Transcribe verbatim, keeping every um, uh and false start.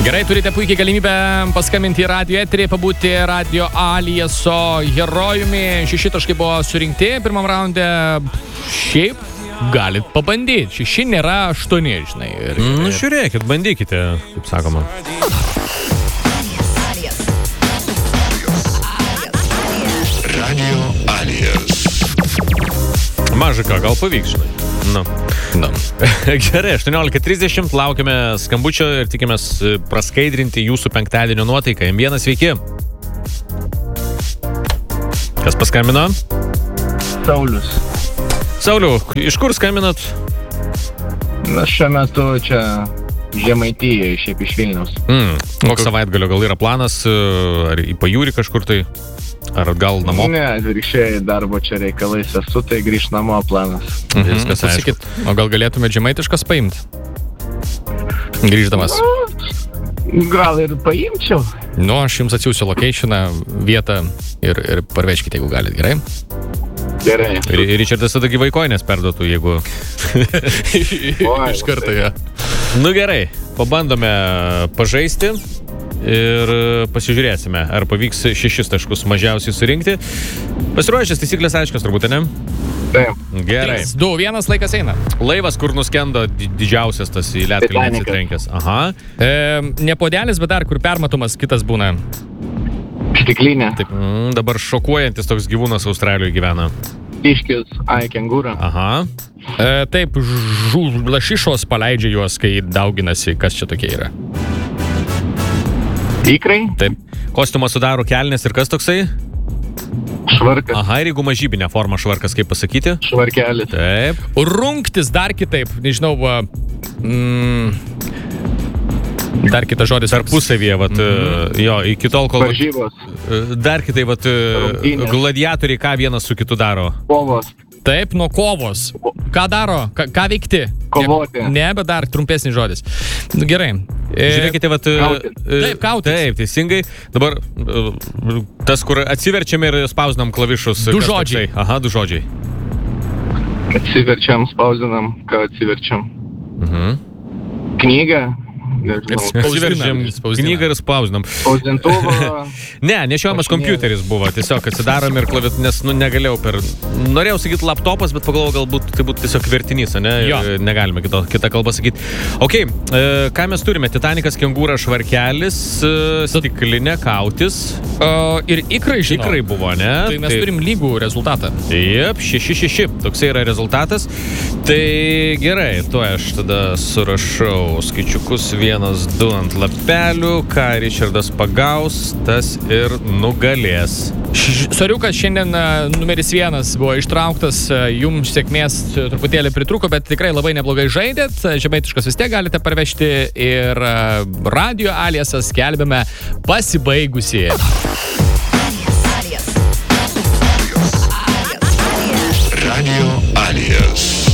Gerai, turite puikiai galimybę paskambinti į radio eterį, pabūti Radio Alieso herojumi. Šeši taškai buvo surinkti pirmam raunde. Šiaip galit pabandyti. Šeši nėra aštuoni, žinai. Ir, ir... Nu, žiūrėkit, bandykite, kaip sakoma. Radio Alias. Mažai ką, gal pavyks, žinai. Nu. No. Gerai, aštuoniolika trisdešimt, laukiame skambučio ir tikimės praskaidrinti jūsų penktadienio nuotaiką. M vienas, sveiki. Kas paskambino? Saulius. Sauliau, iš kur skambinat? Na, šiuo metu čia Žemaitijoje, šiaip iš Vilniaus. Mm, koks savaitgalio gal yra planas, ar į pajūrį kažkur tai? Ar atgal namo? Ne, atvirkščiai darbo čia reikalais esu, tai grįžt namo planas. Mhm, viskas aišku. O gal galėtume žemaitiškas paimti? Grįždamas. Gal ir paimčiau. Nu, aš jums atsiųsiu locationą, vietą ir, ir parvežkite, jeigu galit, gerai? Gerai. Ir Ričardas tada gyvai koinės perduotų, jeigu... Iš karto, jo. Nu gerai, pabandome pažaisti. Ir pasižiūrėsime, ar pavyks šešis taškus mažiausiai surinkti. Pasiruošęs, taisyklės aiškios turbūt, ne? Taip. Gerai. Du, vienas laikas eina. Laivas, kur nuskendo didžiausias tas į ledkalnį atsitrenkęs. Aha. E, ne podelis, bet dar kur permatomas kitas būna. Stiklinė. Taip, mm, dabar šokuojantis toks gyvūnas Australijoje gyvena. Kiškis, ai, kengūra. Aha. E, taip, žu, lašišos paleidžia juos, kai dauginasi, kas čia tokie yra. Ikrai? Taip. Kostiumą sudaro kelnės ir kas toksai? Švarkas. Aha, ir jeigu mažybinė forma švarkas, kaip pasakyti? Švarkelis. Taip. Rungtis dar kitaip, nežinau, va, mm, dar kitas žodis. Tarpusavyje, vat, mm-hmm. jo, iki tol, kol... Varžybos. Dar kitai, vat, Rungtynės. gladiatoriai ką vienas su kitu daro? Kovos. Taip, nuo kovos. Ką daro? Ką, ką veikti? Kovoti. Ne, bet dar trumpesnis žodis. Nu, gerai. E, Žiūrėkite, vat... Kautis. Taip, kautis. Taip, teisingai. Dabar tas, kur atsiverčiam ir spausdinam klavišus. Du kas žodžiai. toksai? Aha, du žodžiai. Atsiverčiam, spausdinam, ką atsiverčiam. Mhm. Knygą. Atsiverčiam knygą ir spausdinam. Spausdintuvo. Ne, nešiojamas kompiuteris buvo. Tiesiog atsidarom ir klavit, nes nu, negalėjau per... Norėjau sakyti laptopas, bet pagalvojau, galbūt tai būtų tiesiog vertinys, ne? Jo. Negalime kito, kitą kalbą sakyti. Ok, e, ką mes turime? Titanikas, kengūra, švarkelis, e, stiklinė, kautis. O, ir ikrai, žinau. Ikrai buvo, ne? Tai mes turim lygų rezultatą. Taip, šeši šeši. Toksai yra rezultatas. Tai gerai, tuo aš tada surašau skaičiukus vienas, du ant lapelių. Ką Ričardas pagaus, tas ir nugalės. Soriukas šiandien numeris vienas buvo ištrauktas, jums sėkmės truputėlį pritruko, bet tikrai labai neblogai žaidėt. Žemaitiškas vis tiek galite parvežti ir Radio Aliasas skelbiame pasibaigusi. Radio Alias.